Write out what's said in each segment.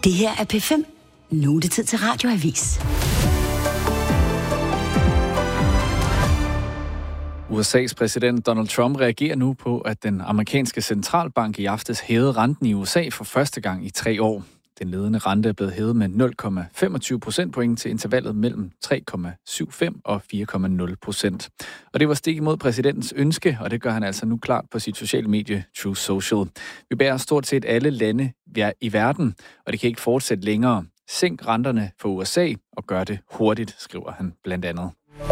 Det her er P5. Nu er det tid til Radioavis. USA's præsident Donald Trump reagerer nu på, at den amerikanske centralbank i aftes hævede renten i USA for første gang i 3 år. Den ledende rente er blevet hævet med 0,25 procentpoint til intervallet mellem 3,75 og 4,0%. Og det var stik imod præsidentens ønske, og det gør han altså nu klart på sit sociale medie Truth Social. Vi bærer stort set alle lande i verden, og det kan ikke fortsætte længere. Sænk renterne for USA og gør det hurtigt, skriver han blandt andet.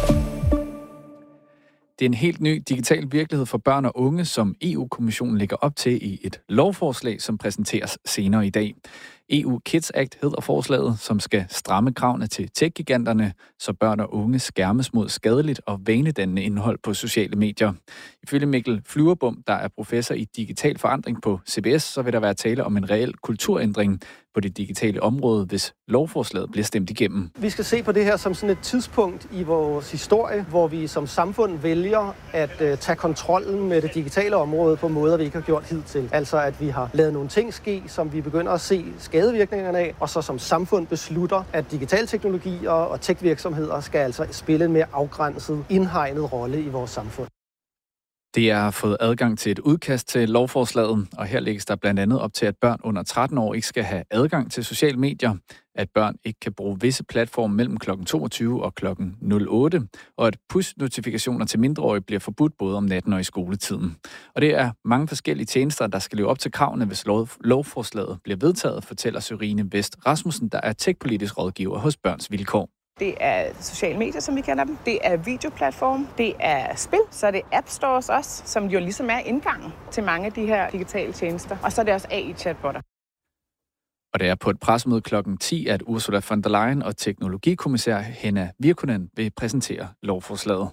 Det er en helt ny digital virkelighed for børn og unge, som EU-kommissionen lægger op til i et lovforslag, som præsenteres senere i dag. EU Kids Act hedder forslaget, som skal stramme kravene til tech-giganterne, så børn og unge skærmes mod skadeligt og vanedannende indhold på sociale medier. Ifølge Mikkel Flyverbom, der er professor i digital forandring på CBS, så vil der være tale om en reel kulturændring på det digitale område, hvis lovforslaget bliver stemt igennem. Vi skal se på det her som sådan et tidspunkt i vores historie, hvor vi som samfund vælger at tage kontrollen med det digitale område på måder, vi ikke har gjort hidtil. Altså at vi har lavet nogle ting ske, som vi begynder at se skadevirkningerne af, og så som samfund beslutter, at digital teknologier og tech-virksomheder skal altså spille en mere afgrænset, indhegnet rolle i vores samfund. Det har fået adgang til et udkast til lovforslaget, og her lægges der blandt andet op til, at børn under 13 år ikke skal have adgang til sociale medier, at børn ikke kan bruge visse platforme mellem kl. 22 og kl. 08, og at push-notifikationer til mindreårige bliver forbudt både om natten og i skoletiden. Og det er mange forskellige tjenester, der skal leve op til kravene, hvis lovforslaget bliver vedtaget, fortæller Sørine Vest Rasmussen, der er tech-politisk rådgiver hos Børns Vilkår. Det er sociale medier, som vi kender dem. Det er videoplatform. Det er spil. Så er det app stores også, som jo ligesom er indgangen til mange af de her digitale tjenester. Og så er det også AI-chatbotter. Og det er på et pressemøde kl. 10, at Ursula von der Leyen og teknologikommissær Henna Virkkunen vil præsentere lovforslaget.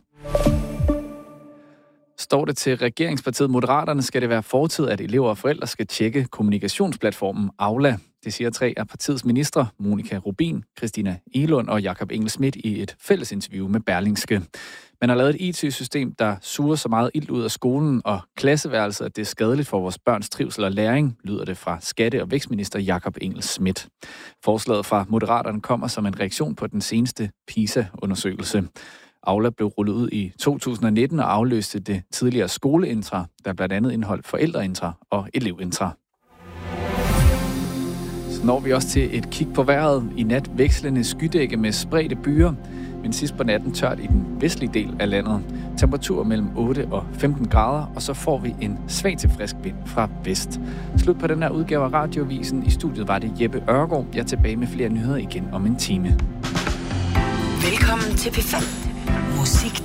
Står det til regeringspartiet Moderaterne, skal det være fortid, at elever og forældre skal tjekke kommunikationsplatformen Aula. Det siger 3 af partiets ministre, Monika Rubin, Christina Egelund og Jakob Engel-Schmidt i et fælles interview med Berlingske. Man har lavet et IT-system, der suger så meget ilt ud af skolen og klasseværelset, at det er skadeligt for vores børns trivsel og læring, lyder det fra skatte- og vækstminister Jakob Engel-Schmidt. Forslaget fra Moderaterne kommer som en reaktion på den seneste PISA-undersøgelse. Aula blev rullet ud i 2019 og afløste det tidligere skoleintra, der blandt andet indeholdt forældreintra og elevintra. Så når vi også til et kig på vejret. I nat vekslende skydække med spredte byer, men sidst på natten tørt i den vestlige del af landet. Temperatur mellem 8 og 15 grader, og så får vi en svag til frisk vind fra vest. Slut på den her udgave af Radioavisen. I studiet var det Jeppe Ørgaard. Jeg er tilbage med flere nyheder igen om en time. Velkommen til P5. Musik